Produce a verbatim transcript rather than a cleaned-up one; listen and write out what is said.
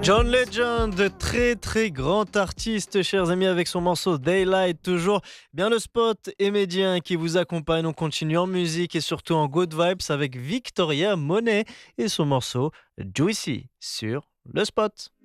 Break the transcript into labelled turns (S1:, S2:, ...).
S1: John Legend, très très grand artiste, chers amis, avec son morceau Daylight, toujours bien le spot et médien qui vous accompagne. On continue en musique et surtout en good vibes avec Victoria Monet et son morceau Juicy sur le spot.